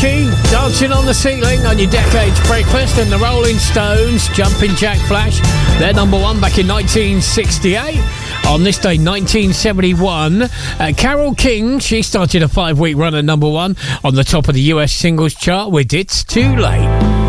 Avicii, Dancing on the Ceiling on your Decades Breakfast, and the Rolling Stones, Jumping Jack Flash. They're number one back in 1968. On this day, 1971, Carole King, she started a 5-week run at number one on the top of the US singles chart with It's Too Late.